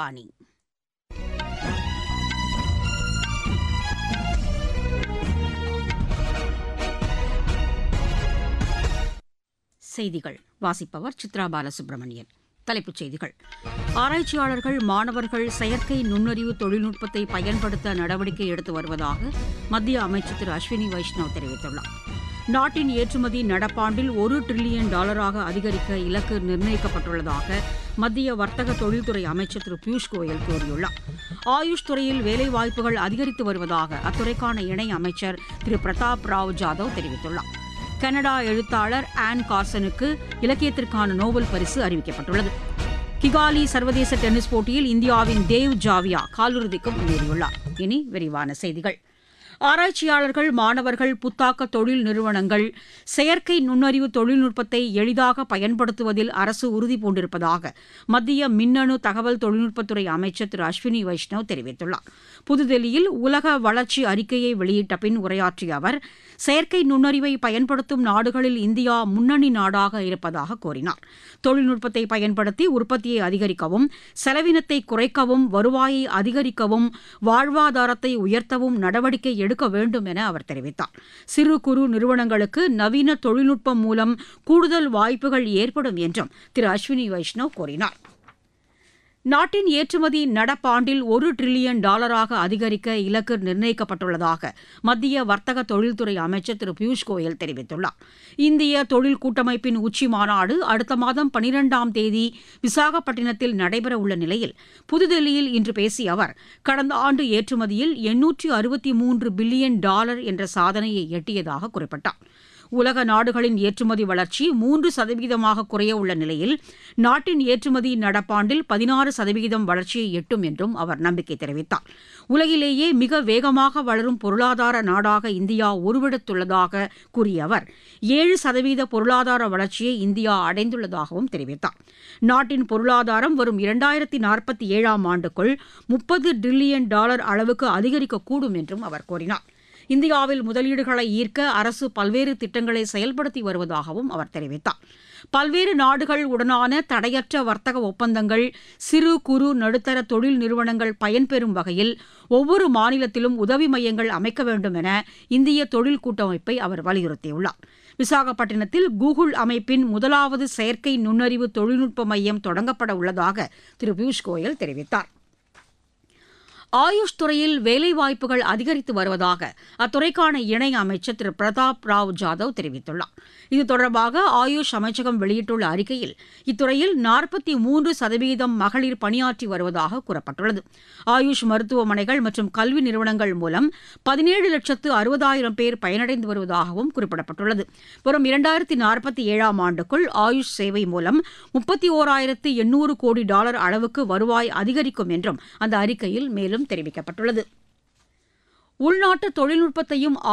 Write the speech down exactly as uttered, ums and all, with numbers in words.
ஆகாஷவாணி. செய்திகள் வாசிப்பவர் சித்ரா பாலசுப்ரமணியன். தலைப்புச் செய்திகள். ஆராய்ச்சியாளர்கள், மாணவர்கள் செயற்கை நுண்ணறிவு தொழில்நுட்பத்தை பயன்படுத்த நடவடிக்கை எடுத்து வருவதாக மத்திய அமைச்சர் திரு அஸ்வினி வைஷ்ணவ் தெரிவித்துள்ளார். நாட்டின் ஏற்றுமதி நடப்பாண்டில் ஒரு டிரில்லியன் டாலராக அதிகரிக்க இலக்கு நிர்ணயிக்கப்பட்டுள்ளதாக மத்திய வர்த்தக தொழில்துறை அமைச்சர் திரு பியூஷ் கோயல் கூறியுள்ளார். ஆயுஷ் துறையில் வேலைவாய்ப்புகள் அதிகரித்து வருவதாக அத்துறைக்கான இணை அமைச்சர் திரு பிரதாப் ராவ் ஜாதவ் தெரிவித்துள்ளார். கனடா எழுத்தாளர் ஆன் கார்சனுக்கு இலக்கியத்திற்கான நோபல் பரிசு அறிவிக்கப்பட்டுள்ளது. கிகாலி சர்வதேச டென்னிஸ் போட்டியில் இந்தியாவின் தேவ் ஜாவியா காலிறுதிக்கு முன்னேறியுள்ளார். இனி விரிவான செய்திகள். ஆராய்ச்சியாளர்கள், மாணவர்கள், புத்தாக்க தொழில் நிறுவனங்கள் செயற்கை நுண்ணறிவு தொழில்நுட்பத்தை எளிதாக பயன்படுத்துவதில் அரசு உறுதிபூண்டிருப்பதாக மத்திய மின்னணு தகவல் தொழில்நுட்பத்துறை அமைச்சர் திரு அஸ்வினி வைஷ்ணவ் தெரிவித்துள்ளார். புதுதில்லியில் உலக வளர்ச்சி அறிக்கையை வெளியிட்ட பின் உரையாற்றிய அவர், செயற்கை நுண்ணறிவை பயன்படுத்தும் நாடுகளில் இந்தியா முன்னணி நாடாக இருப்பதாக கூறினார். தொழில்நுட்பத்தை பயன்படுத்தி உற்பத்தியை அதிகரிக்கவும், செலவினத்தை குறைக்கவும், வருவாயை அதிகரிக்கவும், வாழ்வாதாரத்தை உயர்த்தவும் நடவடிக்கை எடுக்க வேண்டும் என அவர் தெரிவித்தார். சிறு குறு நிறுவனங்களுக்கு நவீன தொழில்நுட்பம் மூலம் கூடுதல் வாய்ப்புகள் ஏற்படும் என்றும் திரு அஸ்வினி வைஷ்ணவ் கூறினார். நாட்டின் ஏற்றுமதி நடப்பாண்டில் ஒரு டிரில்லியன் டாலராக அதிகரிக்க இலக்கு நிர்ணயிக்கப்பட்டுள்ளதாக மத்திய வர்த்தக தொழில்துறை அமைச்சர் திரு பியூஷ் கோயல் தெரிவித்துள்ளார். இந்திய தொழில் கூட்டமைப்பின் உச்சி மாநாடு அடுத்த மாதம் பனிரெண்டாம் தேதி விசாகப்பட்டினத்தில் நடைபெறவுள்ள நிலையில் புதுதில்லியில் இன்று பேசிய அவர், கடந்த ஆண்டு ஏற்றுமதியில் எண்ணூற்று அறுபத்தி மூன்று பில்லியன் டாலர் என்ற சாதனையை எட்டியதாக குறிப்பிட்டார். உலக நாடுகளின் ஏற்றுமதி வளர்ச்சி மூன்று சதவீதமாக குறைய உள்ள நிலையில் நாட்டின் ஏற்றுமதி நடப்பாண்டில் பதினாறு சதவீதம் வளர்ச்சியை எட்டும் என்றும் அவர் நம்பிக்கை தெரிவித்தார். உலகிலேயே மிக வேகமாக வளரும் பொருளாதார நாடாக இந்தியா உருவெடுத்துள்ளதாக கூறிய அவர், ஏழு சதவீத பொருளாதார வளர்ச்சியை இந்தியா அடைந்துள்ளதாகவும் தெரிவித்தார். நாட்டின் பொருளாதாரம் வரும் இரண்டாயிரத்தி நாற்பத்தி ஏழாம் ஆண்டுக்குள் முப்பது டிரில்லியன் டாலர் அளவுக்கு அதிகரிக்கக்கூடும் என்றும் அவர் கூறினார். இந்தியாவில் முதலீடுகளை ஈர்க்க அரசு பல்வேறு திட்டங்களை செயல்படுத்தி வருவதாகவும் அவர் தெரிவித்தார். பல்வேறு நாடுகள் உடனான தடையற்ற வர்த்தக ஒப்பந்தங்கள் சிறு குறு நடுத்தர தொழில் நிறுவனங்கள் பயன்பெறும் வகையில் ஒவ்வொரு மாநிலத்திலும் உதவி மையங்கள் அமைக்க வேண்டும் என இந்திய தொழில் கூட்டமைப்பை அவர் வலியுறுத்தியுள்ளார். விசாகப்பட்டினத்தில் கூகுள் அமைப்பின் முதலாவது செயற்கை நுண்ணறிவு தொழில்நுட்ப மையம் தொடங்கப்பட உள்ளதாக திரு பியூஷ் கோயல் தெரிவித்தார். ஆயுஷ் துறையில் வேலைவாய்ப்புகள் அதிகரித்து வருவதாக அத்துறைக்கான இணை அமைச்சர் திரு பிரதாப் ராவ் ஜாதவ் தெரிவித்துள்ளார். இது தொடர்பாக ஆயுஷ் அமைச்சகம் வெளியிட்டுள்ள அறிக்கையில், இத்துறையில் நாற்பத்தி மூன்று சதவீதம் மகளிர் பணியாற்றி வருவதாக கூறப்பட்டுள்ளது. ஆயுஷ் மருத்துவமனைகள் மற்றும் கல்வி நிறுவனங்கள் மூலம் பதினேழு லட்சத்து அறுபதாயிரம் பேர் பயனடைந்து வருவதாகவும் குறிப்பிடப்பட்டுள்ளது. வரும் இரண்டாயிரத்தி நாற்பத்தி ஏழாம் ஆண்டுக்குள் ஆயுஷ் சேவை மூலம் முப்பத்தி ஓராயிரத்து எண்ணூறு கோடி டாலர் அளவுக்கு வருவாய் அதிகரிக்கும் என்றும் அந்த அறிக்கையில் மேலும் தெரிவிக்கப்பட்டுள்ளது. உள்நாட்டு தொழில்நுட்பத்தையும்